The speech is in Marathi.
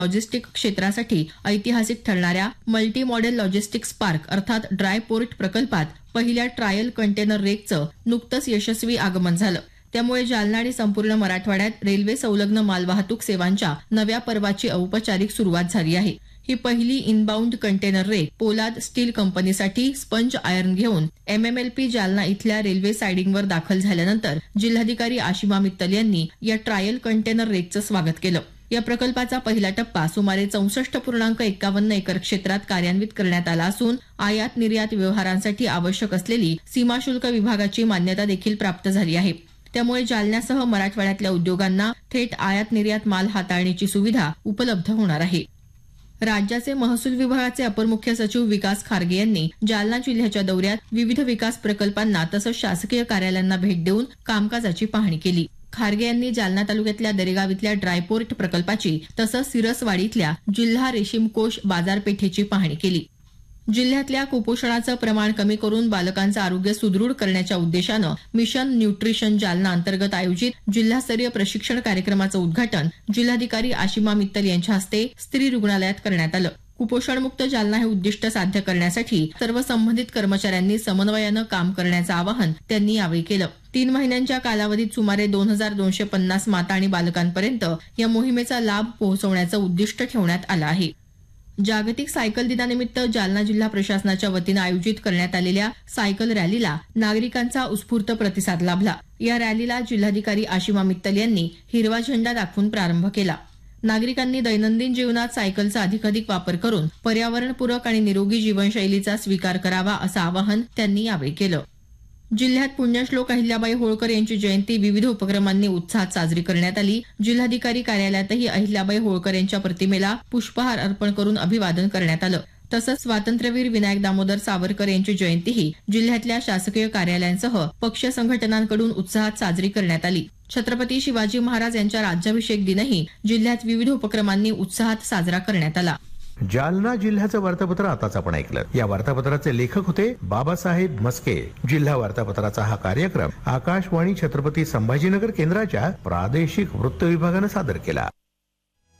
लॉजिस्टिक क्षेत्रासाठी ऐतिहासिक ठरणाऱ्या मल्टी मॉडेल लॉजिस्टिक्स पार्क अर्थात ड्राय पोर्ट प्रकल्पात पहिल्या ट्रायल कंटेनर रेकचं नुकतंच यशस्वी आगमन झालं। त्यामुळे जालना आणि संपूर्ण मराठवाड्यात रेल्वे संलग्न मालवाहतूक सेवांच्या नव्या पर्वाची औपचारिक सुरुवात झाली आहे। ही पहिली इनबाउंड कंटेनर रेक पोलाद स्टील कंपनीसाठी स्पंज आयर्न घेऊन MMLP जालना इथल्या रेल्वे सायडिंगवर दाखल झाल्यानंतर जिल्हाधिकारी आशिमा मित्तल यांनी या ट्रायल कंटेनर रेकचं स्वागत केलं। या प्रकल्पाचा पहिला टप्पा सुमारे 64.51 एकर क्षेत्रात कार्यान्वित करण्यात आला असून आयात निर्यात व्यवहारांसाठी आवश्यक असलेली सीमाशुल्क विभागाची मान्यता देखील प्राप्त झाली आहे। त्यामुळे जालन्यासह मराठवाड्यातल्या उद्योगांना थेट आयात निर्यात माल हाताळण्याची सुविधा उपलब्ध होणार आहे। राज्याचे महसूल विभागाचे अपर मुख्य सचिव विकास खारगे यांनी जालना जिल्ह्याच्या दौऱ्यात विविध विकास प्रकल्पांना तसंच शासकीय कार्यालयांना भेट देऊन कामकाजाची पाहणी केली। खारगे यांनी जालना तालुक्यातल्या दरेगाव इथल्या ड्रायपोर्ट प्रकल्पाची तसंच सिरसवाडी इथल्या जिल्हा रेशीम कोष बाजारपेठेची पाहणी केली। जिल्ह्यातल्या कुपोषणाचं प्रमाण कमी करून बालकांचं आरोग्य सुदृढ करण्याच्या उद्देशानं मिशन न्यूट्रिशन जालना अंतर्गत आयोजित जिल्हास्तरीय प्रशिक्षण कार्यक्रमाचं उद्घाटन जिल्हाधिकारी आशिमा मित्तल यांच्या हस्ते स्त्री रुग्णालयात करण्यात आलं। कुपोषणमुक्त जालना हे उद्दिष्ट साध्य करण्यासाठी सर्व संबंधित कर्मचाऱ्यांनी समन्वयानं काम करण्याचं आवाहन त्यांनी यावेळी केलं। 3 महिन्यांच्या कालावधीत सुमारे 2250 माता आणि बालकांपर्यंत या मोहिमेचा लाभ पोहोचवण्याचं उद्दिष्ट ठेवण्यात आलं आहे। जागतिक सायकल दिनानिमित्त जालना जिल्हा प्रशासनाच्या वतीनं आयोजित करण्यात आलेल्या सायकल रॅलीला नागरिकांचा उत्स्फूर्त प्रतिसाद लाभला। या रॅलीला जिल्हाधिकारी आशिमा मित्तल यांनी हिरवा झेंडा दाखवून प्रारंभ केला। नागरिकांनी दैनंदिन जीवनात सायकलचा अधिकाधिक वापर करून पर्यावरणपूरक आणि निरोगी जीवनशैलीचा स्वीकार करावा असं आवाहन त्यांनी यावेळी केलं। जिल्ह्यात पुण्यश्लोक अहिल्याबाई होळकर यांची जयंती विविध उपक्रमांनी उत्साहात साजरी करण्यात आली। जिल्हाधिकारी कार्यालयातही अहिल्याबाई होळकर यांच्या प्रतिमेला पुष्पहार अर्पण करून अभिवादन करण्यात आलं। तसंच स्वातंत्र्यवीर विनायक दामोदर सावरकर यांची जयंतीही जिल्ह्यातल्या शासकीय कार्यालयांसह पक्ष संघटनांकडून उत्साहात साजरी करण्यात आली। छत्रपती शिवाजी महाराज यांच्या राज्याभिषेक दिनही जिल्ह्यात विविध उपक्रमांनी उत्साहात साजरा करण्यात आला। जालना जिल्ह्याचं वार्तापत्र आताच आपण ऐकलं। या वार्तापत्राचे लेखक होते बाबासाहेब मस्के। जिल्हा वार्तापत्राचा हा कार्यक्रम आकाशवाणी छत्रपती संभाजीनगर केंद्राच्या प्रादेशिक वृत्त विभागानं सादर केला।